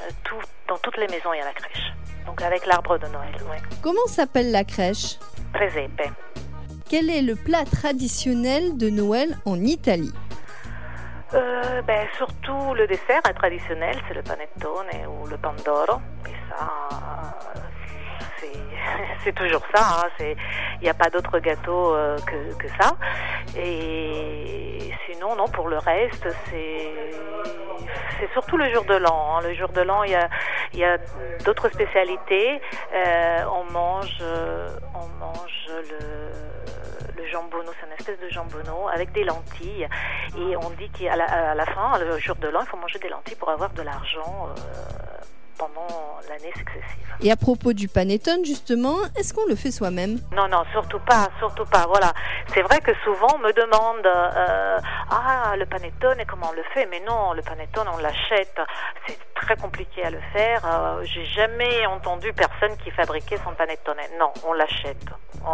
Dans toutes les maisons, il y a la crèche. Donc avec l'arbre de Noël, oui. Comment s'appelle la crèche ? Presepe. Quel est le plat traditionnel de Noël en Italie ? Surtout le dessert est traditionnel, c'est le panettone ou le pandoro. Et ça, c'est toujours ça. Il n'y a pas d'autre gâteau que ça. Et sinon, non, pour le reste, c'est surtout le jour de l'an. Le jour de l'an, il y a d'autres spécialités. On mange le jambonneau, c'est une espèce de jambonneau avec des lentilles. Et on dit qu'à la fin, le jour de l'an, il faut manger des lentilles pour avoir de l'argent pendant l'année successive. Et à propos du panettone, justement, est-ce qu'on le fait soi-même ? Non, surtout pas. Voilà. C'est vrai que souvent on me demande le panettone, comment on le fait ? Mais non, le panettone, on l'achète. C'est très compliqué à le faire. J'ai jamais entendu personne qui fabriquait son panettone. Non, on l'achète.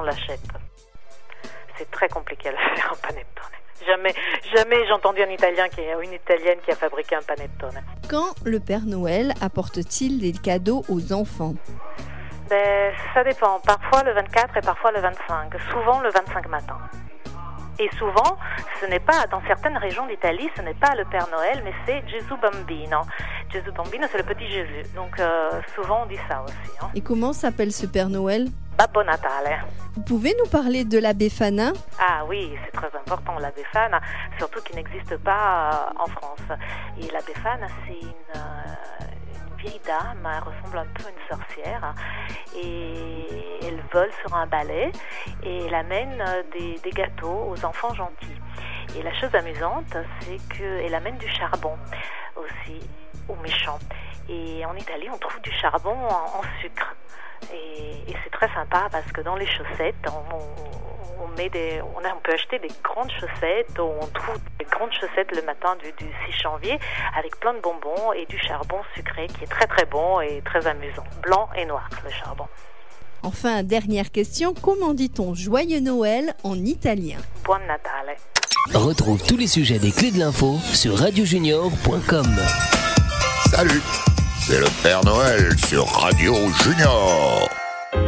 C'est très compliqué à le faire, un panettone. Jamais j'ai entendu une Italienne qui a fabriqué un panettone. Quand le Père Noël apporte-t-il des cadeaux aux enfants ? Ça dépend. Parfois le 24 et parfois le 25. Souvent le 25 matin. Et souvent, dans certaines régions d'Italie, ce n'est pas le Père Noël, mais c'est Gesù Bambino. Gesù Bambino, c'est le petit Jésus. Donc souvent on dit ça aussi. Et comment s'appelle ce Père Noël ? Babbo Natale. Vous pouvez nous parler de la Befana ? Ah oui, c'est très important, la Befana, surtout qu'il n'existe pas en France. Et la Befana, c'est une vieille dame, elle ressemble un peu à une sorcière, et elle vole sur un balai et elle amène des gâteaux aux enfants gentils. Et la chose amusante, c'est qu'elle amène du charbon aussi aux méchants. Et en Italie, on trouve du charbon en sucre. Et c'est très sympa parce que dans les chaussettes, on peut acheter des grandes chaussettes. On trouve des grandes chaussettes le matin du 6 janvier avec plein de bonbons et du charbon sucré qui est très très bon et très amusant. Blanc et noir, le charbon. Enfin, dernière question, comment dit-on Joyeux Noël en italien ? Buon Natale. Retrouve tous les sujets des clés de l'info sur radiojunior.com. Salut, c'est le Père Noël sur Radio Junior.